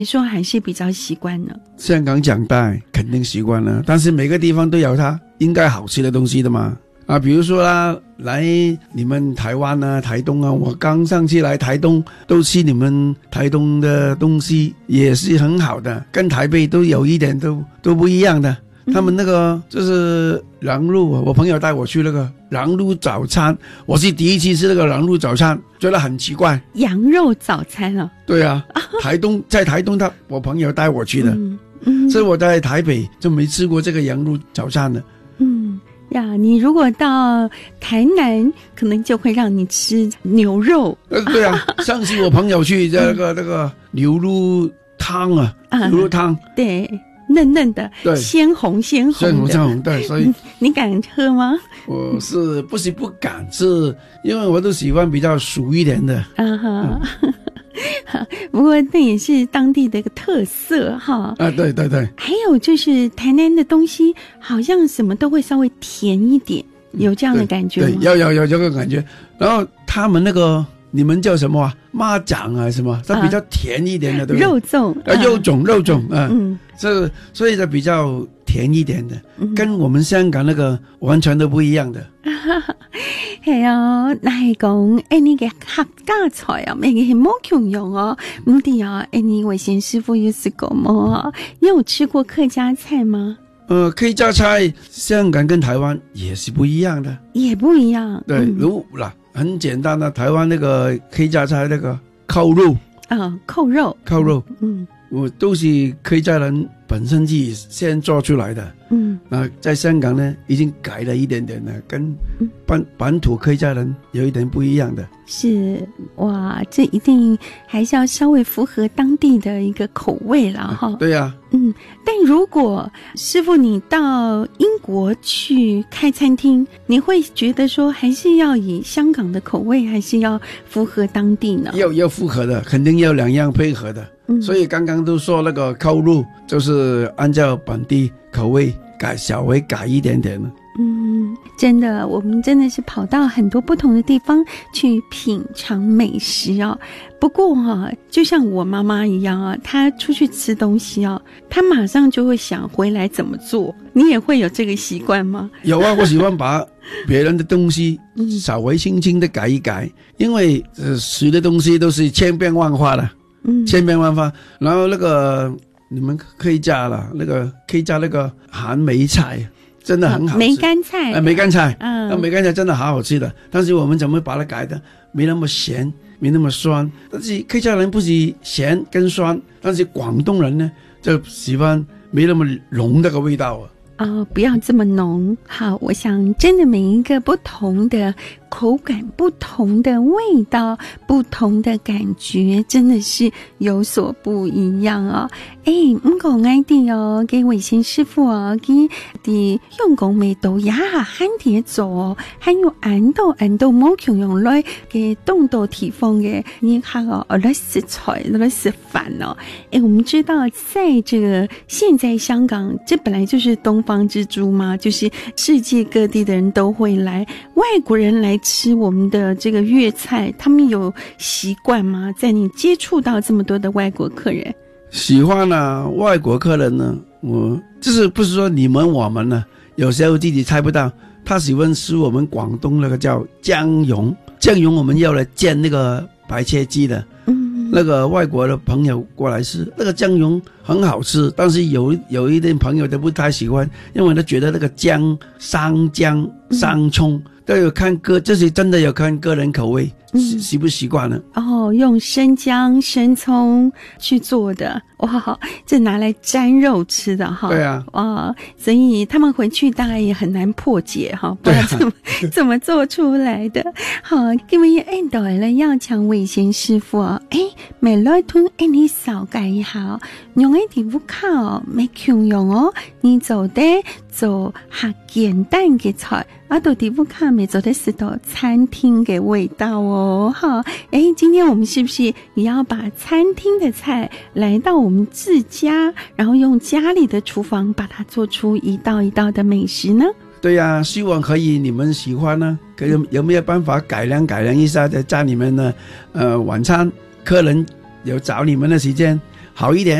你说还是比较习惯呢？ 香港长大肯定习惯了，但是每个地方都有它应该好吃的东西的嘛。比如说啦，来你们台湾啊、台东啊，我刚上次来台东，都吃你们台东的东西，也是很好的，跟台北都有一点都不一样的。他们那个就是羊肉，我朋友带我去那个羊肉早餐，我是第一次吃那个羊肉早餐，觉得很奇怪。 羊肉早餐啊？ 对啊，在台东我朋友带我去的，所以我在台北就没吃过这个羊肉早餐的。 你如果到台南，可能就会让你吃牛肉。 对啊，上次我朋友去那个牛肉汤啊，牛肉汤， 对。嫩嫩的， 对， 鲜红的， 对，所以你敢喝吗？ 我是不敢，是因为我都喜欢比较熟一点的。 不过那也是当地的一个特色哈。 对。 还有就是台南的东西，好像什么都会稍微甜一点，有这样的感觉吗？ 对，有这个感觉。然后他们那个你们叫什么啊？蚂蚱啊什么？它比较甜一点的，对不对？ 肉粽， 肉粽，所以它比较甜一点的，跟我们香港那个完全都不一样的。 係啊，那係講你嘅客家菜啊，咩嘅係冇共用哦。對啊，你偉賢師傅有試過嗎？你有吃過客家菜嗎？ 客家菜香港跟台湾也是不一样的， 也不一样。 对，很简单的，台湾那个客家菜那个扣肉，扣肉，我都是客家人本身自己先做出来的。那在香港呢，已经改了一点点了，跟本土客家人有一点不一样的。 是，哇，这一定还是要稍微符合当地的一个口味了哈。 对啊。 但如果师傅你到英国去开餐厅，你会觉得说还是要以香港的口味，还是要符合当地呢？ 要符合的，肯定要两样配合的。所以刚刚都说那个扣肉就是按照本地口味稍微改一点点了。 真的，我们真的是跑到很多不同的地方去品尝美食哦。不过就像我妈妈一样啊，她出去吃东西啊，她马上就会想回来怎么做。你也会有这个习惯吗？ 有啊，我喜欢把别人的东西稍微轻轻的改一改，因为食的东西都是千变万化的，千变万化。然后那个你们客家啦，那个客家那个韩梅菜真的很好吃，梅干菜，梅干菜真的好好吃的。但是我们怎么把它改的没那么咸，没那么酸？但是客家人不是咸跟酸，但是广东人呢就喜欢没那么浓的个味道啊。 不要这么浓。好，我想真的每一个不同的口感、不同的味道、不同的感觉，真的是有所不一样哦。不过我哋哦，給偉賢師傅哦，佢哋用講味道也很啲做，還有按到冇強用來嘅動到地方嘅，你看來食菜來食飯哦。我們知道在這個現在香港，這本來就是東方之珠嘛，就是世界各地的人都會來，外國人來吃我們的這個粵菜，他們有習慣嗎？在你接觸到這麼多的外國客人， 喜歡啊，外國客人呢，我就是不是說你們我們呢，有時候自己猜不到，他喜歡吃我們廣東那個叫薑蓉，我們要來煎那個白切雞的。那个外国的朋友过来吃，那个姜蓉很好吃，但是有一点朋友都不太喜欢，因为他觉得那个姜、生姜、生葱都有看这是真的有看个人口味，习不习惯呢？ 用生姜、生葱去做的，哇，这拿来沾肉吃的哈。 对啊， 所以他们回去大概也很难破解哈，不知道怎么做出来的。好，各位到了要请偉賢師傅啊，未來吞你少改一下，用一啲烏卡沒強用哦，你做的做下簡單嘅菜，到啲烏卡沒做的是到餐廳嘅味道哦，哈。今天我们是不是也要把餐厅的菜来到我们自家，然后用家里的厨房把它做出一道一道的美食呢？ 对啊，希望可以你们喜欢呢。有没有办法改良一下，在家里面呢？晚餐客人有找你们的时间， 好一点。